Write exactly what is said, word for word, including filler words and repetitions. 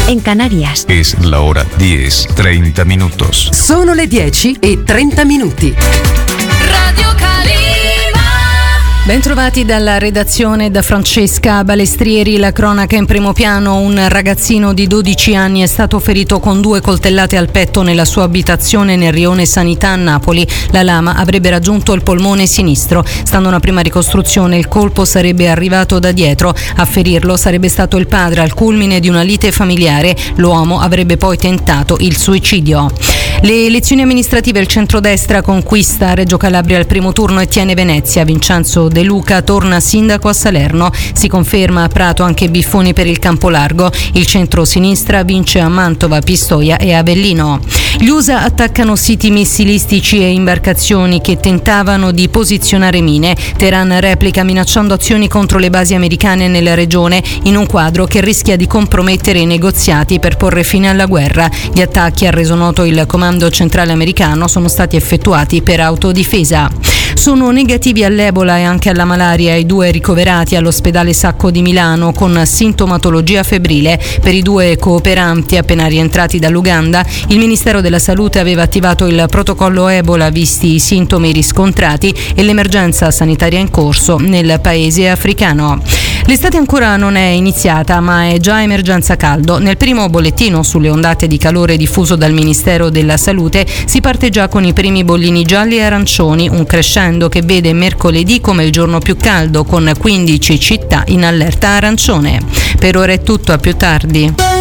en Canarias. Es la hora diez, treinta minutos. Sono le dieci e trenta minuti. Radio Calima. Bentrovati dalla redazione da Francesca Balestrieri. La cronaca in primo piano. Un ragazzino di dodici anni è stato ferito con due coltellate al petto nella sua abitazione nel rione Sanità a Napoli. La lama avrebbe raggiunto il polmone sinistro. Stando a una prima ricostruzione, il colpo sarebbe arrivato da dietro. A ferirlo sarebbe stato il padre al culmine di una lite familiare. L'uomo avrebbe poi tentato il suicidio. Le elezioni amministrative, il centrodestra conquista Reggio Calabria al primo turno e tiene Venezia. Vincenzo De Luca torna sindaco a Salerno. Si conferma a Prato anche Biffoni per il Campolargo. Il centro-sinistra vince a Mantova, Pistoia e Avellino. Gli U S A attaccano siti missilistici e imbarcazioni che tentavano di posizionare mine. Teheran replica minacciando azioni contro le basi americane nella regione in un quadro che rischia di compromettere i negoziati per porre fine alla guerra. Gli attacchi, ha reso noto il comando centrale americano, sono stati effettuati per autodifesa. Sono negativi all'Ebola e anche alla malaria i due ricoverati all'ospedale Sacco di Milano con sintomatologia febbrile. Per i due cooperanti appena rientrati dall'Uganda, il Ministero della Salute aveva attivato il protocollo Ebola visti i sintomi riscontrati e l'emergenza sanitaria in corso nel paese africano. L'estate ancora non è iniziata, ma è già emergenza caldo. Nel primo bollettino sulle ondate di calore diffuso dal Ministero della Salute si parte già con i primi bollini gialli e arancioni, un crescendo che vede mercoledì come il giorno più caldo, con quindici città in allerta arancione. Per ora è tutto, a più tardi.